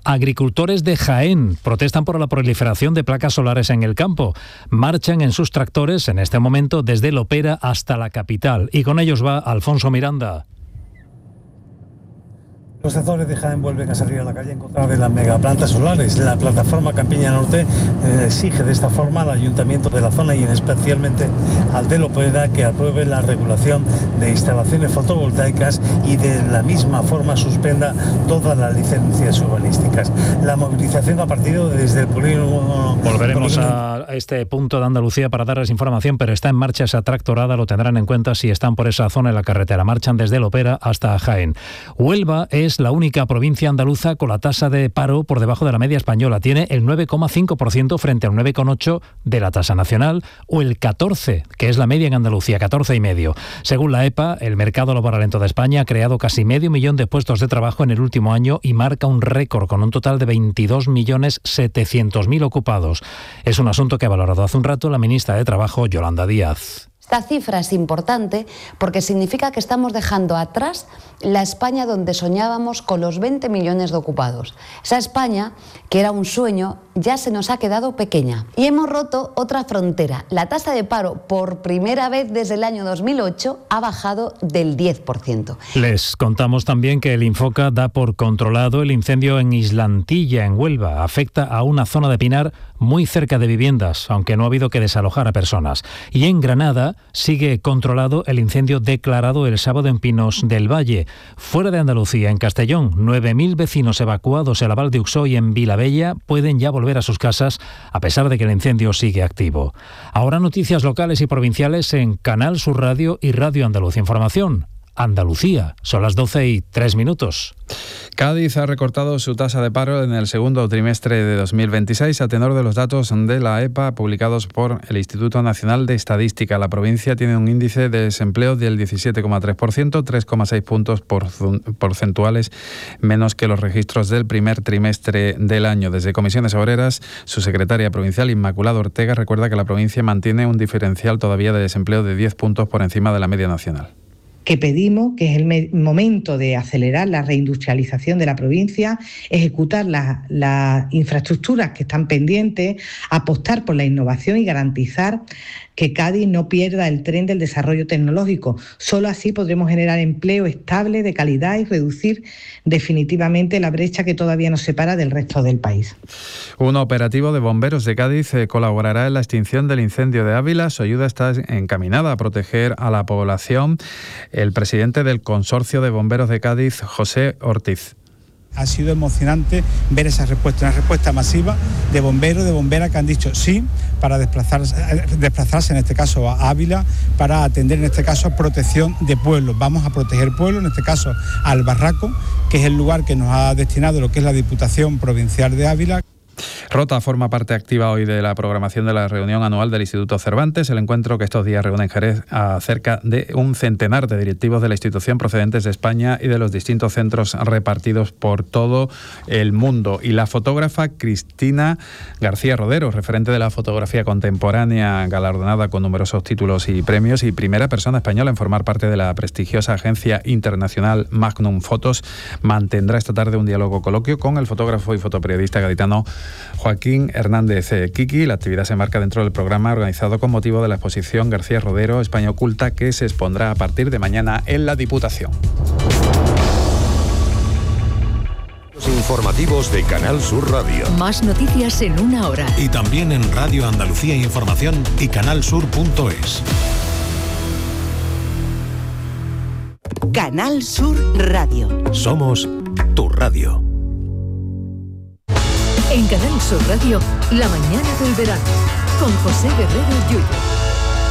Agricultores de Jaén protestan por la proliferación de placas solares en el campo. Marchan en sus tractores en este momento desde Lopera hasta la capital. Y con ellos va Alfonso Miranda. Los sectores de Jaén vuelven a salir a la calle en contra de las megaplantas solares. La plataforma Campiña Norte exige de esta forma al ayuntamiento de la zona y especialmente al de Lopera que apruebe la regulación de instalaciones fotovoltaicas y de la misma forma suspenda todas las licencias urbanísticas. La movilización ha partido desde el polígono. Volveremos a este punto de Andalucía para darles información, pero está en marcha esa tractorada, lo tendrán en cuenta si están por esa zona de la carretera. Marchan desde Lopera hasta Jaén. Huelva es la única provincia andaluza con la tasa de paro por debajo de la media española. Tiene el 9,5% frente al 9,8% de la tasa nacional o el 14%, que es la media en Andalucía, 14,5%. Según la EPA, el mercado laboral en toda España ha creado casi 500.000 de puestos de trabajo en el último año y marca un récord con un total de 22.700.000 ocupados. Es un asunto que ha valorado hace un rato la ministra de Trabajo, Yolanda Díaz. Esta cifra es importante porque significa que estamos dejando atrás la España donde soñábamos con los 20 millones de ocupados. Esa España, que era un sueño, ya se nos ha quedado pequeña. Y hemos roto otra frontera. La tasa de paro, por primera vez desde el año 2008, ha bajado del 10%. Les contamos también que el Infoca da por controlado el incendio en Islantilla, en Huelva. Afecta a una zona de pinar muy cerca de viviendas, aunque no ha habido que desalojar a personas. Y en Granada sigue controlado el incendio declarado el sábado en Pinos del Valle. Fuera de Andalucía, en Castellón, 9.000 vecinos evacuados en la Val de Uxó y en Vilabella pueden ya volver a sus casas a pesar de que el incendio sigue activo. Ahora noticias locales y provinciales en Canal Sur Radio y Radio Andalucía Información. Andalucía, son las 12:03. Cádiz ha recortado su tasa de paro en el segundo trimestre de 2026 a tenor de los datos de la EPA publicados por el Instituto Nacional de Estadística. La provincia tiene un índice de desempleo del 17,3%, 3,6 puntos porcentuales menos que los registros del primer trimestre del año. Desde Comisiones Obreras, su secretaria provincial, Inmaculada Ortega, recuerda que la provincia mantiene un diferencial todavía de desempleo de 10 puntos por encima de la media nacional. Que pedimos que es el momento de acelerar la reindustrialización de la provincia, ejecutar las infraestructuras que están pendientes, apostar por la innovación y garantizar que Cádiz no pierda el tren del desarrollo tecnológico. Solo así podremos generar empleo estable, de calidad y reducir definitivamente la brecha que todavía nos separa del resto del país. Un operativo de bomberos de Cádiz colaborará en la extinción del incendio de Ávila. Su ayuda está encaminada a proteger a la población. El presidente del Consorcio de Bomberos de Cádiz, José Ortiz. Ha sido emocionante ver esa respuesta, una respuesta masiva de bomberos, de bomberas que han dicho sí para desplazarse en este caso a Ávila, para atender en este caso a protección de pueblos. Vamos a proteger pueblos, en este caso al Barraco, que es el lugar que nos ha destinado lo que es la Diputación Provincial de Ávila. Rota forma parte activa hoy de la programación de la reunión anual del Instituto Cervantes, el encuentro que estos días reúne en Jerez a cerca de un centenar de directivos de la institución procedentes de España y de los distintos centros repartidos por todo el mundo. Y la fotógrafa Cristina García Rodero, referente de la fotografía contemporánea, galardonada con numerosos títulos y premios y primera persona española en formar parte de la prestigiosa agencia internacional Magnum Photos, mantendrá esta tarde un diálogo coloquio con el fotógrafo y fotoperiodista gaditano Joaquín Hernández Kiki. La actividad se marca dentro del programa organizado con motivo de la exposición García Rodero, España Oculta, que se expondrá a partir de mañana en la Diputación. Los informativos de Canal Sur Radio. Más noticias en una hora. Y también en Radio Andalucía Información y canalsur.es. Canal Sur Radio. Somos tu radio. En Canal Sur Radio, la mañana del verano, con José Guerrero Yuyo.